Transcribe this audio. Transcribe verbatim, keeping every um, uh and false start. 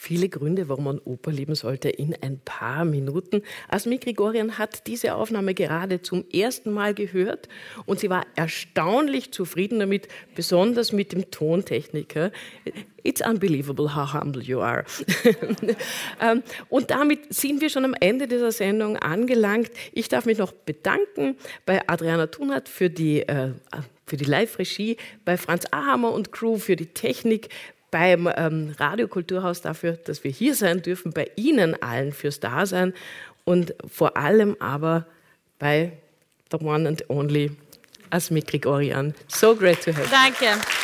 viele Gründe, warum man Oper lieben sollte, in ein paar Minuten. Asmik Grigoryan hat diese Aufnahme gerade zum ersten Mal gehört und sie war erstaunlich zufrieden damit, besonders mit dem Tontechniker. It's unbelievable how humble you are. Und damit sind wir schon am Ende dieser Sendung angelangt. Ich darf mich noch bedanken bei Adriana Thunert für die, äh, für die Live-Regie, bei Franz Ahammer und Crew für die Technik, beim ähm, Radiokulturhaus dafür, dass wir hier sein dürfen, bei Ihnen allen fürs Dasein und vor allem aber bei the one and only Asmik Grigoryan. So great to have you. Danke.